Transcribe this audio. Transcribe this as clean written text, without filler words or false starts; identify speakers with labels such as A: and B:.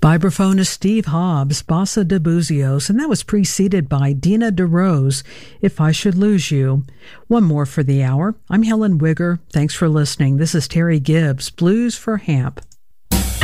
A: Vibraphonist Steve Hobbs, Bossa de Buzios, and that was preceded by Dina DeRose, If I Should Lose You. One more for the hour. I'm Helen Wigger. Thanks for listening. This is Terry Gibbs, Blues for Hamp.